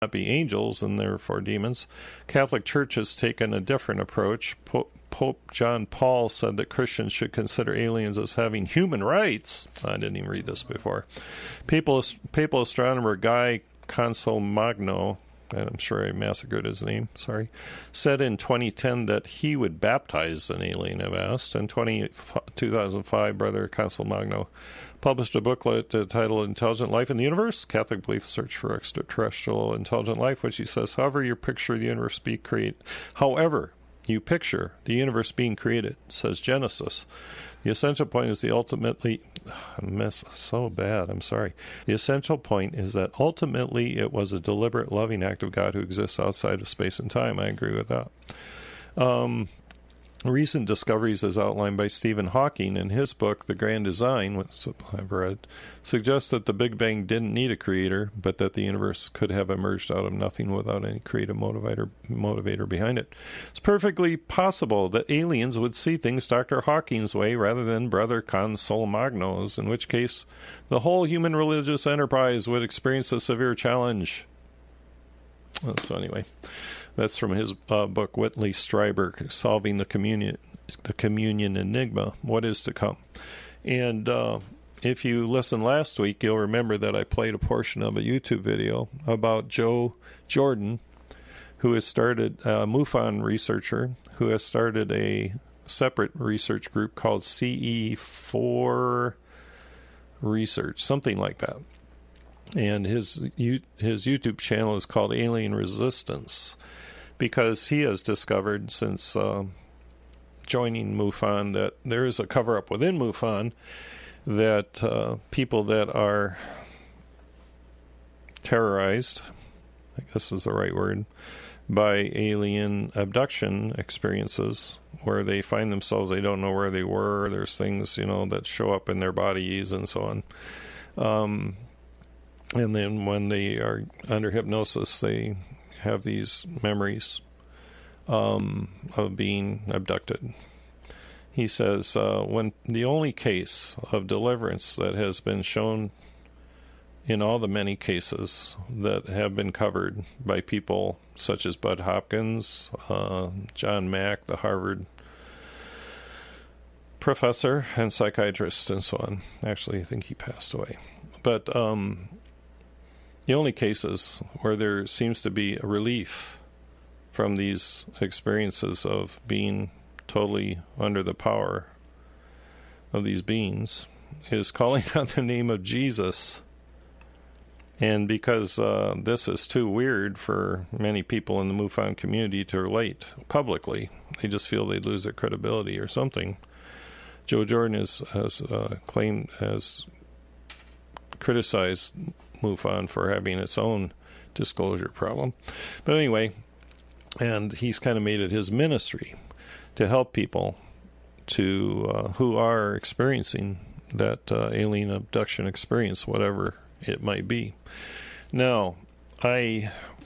be angels and therefore demons. Catholic Church has taken a different approach. Pope John Paul said that Christians should consider aliens as having human rights. I didn't even read this before. Papal astronomer Guy Consolmagno, and I'm sure I massacred his name, said in 2010 that he would baptize an alien if asked. In 2005, Brother Consolmagno published a booklet titled Intelligent Life in the Universe, Catholic Belief Search for Extraterrestrial Intelligent Life, which he says, however you picture the universe being created, says Genesis. The essential point is the essential point is that ultimately it was a deliberate, loving act of God who exists outside of space and time. I agree with that. Recent discoveries, as outlined by Stephen Hawking in his book, The Grand Design, which I've read, suggest that the Big Bang didn't need a creator, but that the universe could have emerged out of nothing without any creative motivator behind it. It's perfectly possible that aliens would see things Dr. Hawking's way rather than Brother Consolmagno's, in which case the whole human religious enterprise would experience a severe challenge. So anyway, that's from his book, Whitley Strieber, Solving the Communion Enigma, What is to Come. And if you listened last week, you'll remember that I played a portion of a YouTube video about Joe Jordan, who has started, a MUFON researcher, who has started a separate research group called CE4 Research, something like that. And his YouTube channel is called Alien Resistance, because he has discovered since joining MUFON that there is a cover-up within MUFON that people that are terrorized, I guess is the right word, by alien abduction experiences where they find themselves, they don't know where they were, there's things, that show up in their bodies and so on. And then when they are under hypnosis, they have these memories of being abducted. He says, when the only case of deliverance that has been shown in all the many cases that have been covered by people such as Bud Hopkins, John Mack, the Harvard professor and psychiatrist, and so on. Actually, I think he passed away. But the only cases where there seems to be a relief from these experiences of being totally under the power of these beings is calling out the name of Jesus. And because this is too weird for many people in the MUFON community to relate publicly, they just feel they'd lose their credibility or something. Joe Jordan has criticized MUFON for having its own disclosure problem. But anyway, and he's kind of made it his ministry to help people who are experiencing that alien abduction experience, whatever it might be. Now, here's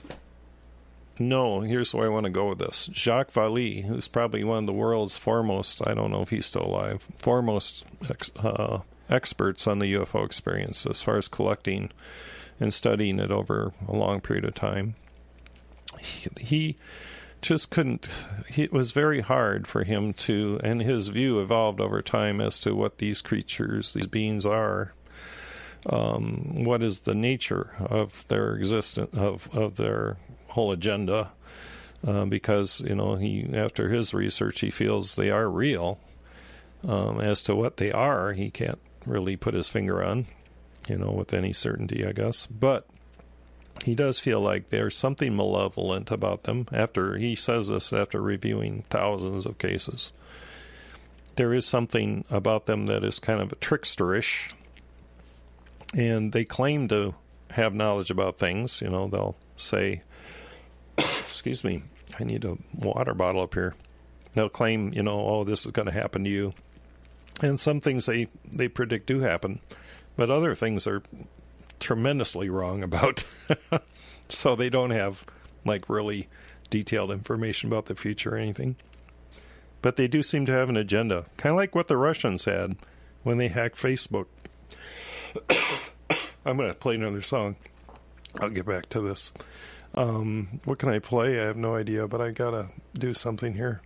where I want to go with this. Jacques Vallée, who's probably one of the world's foremost, I don't know if he's still alive, foremost experts on the UFO experience as far as collecting and studying it over a long period of time. He just couldn't, it was very hard for him to, and his view evolved over time as to what these creatures, these beings are, what is the nature of their existence, of their whole agenda, because, after his research, he feels they are real. As to what they are, he can't really put his finger on, with any certainty, I guess. But he does feel like there's something malevolent about them. He says this after reviewing thousands of cases. There is something about them that is kind of tricksterish, and they claim to have knowledge about things. They'll say, excuse me, I need a water bottle up here. They'll claim, this is going to happen to you. And some things they predict do happen, but other things are tremendously wrong about. So they don't have, really detailed information about the future or anything. But they do seem to have an agenda, kind of like what the Russians had when they hacked Facebook. I'm going to play another song. I'll get back to this. What can I play? I have no idea, but I gotta do something here.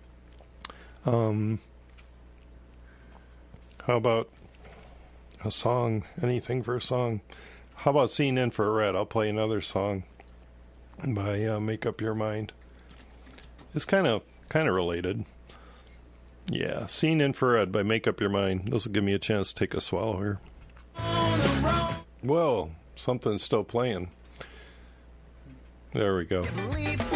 How about a song? Anything for a song? How about Seeing Infrared? I'll play another song by Make Up Your Mind. It's kind of related. Yeah, Seeing Infrared by Make Up Your Mind. This will give me a chance to take a swallow here. Whoa, something's still playing. There we go.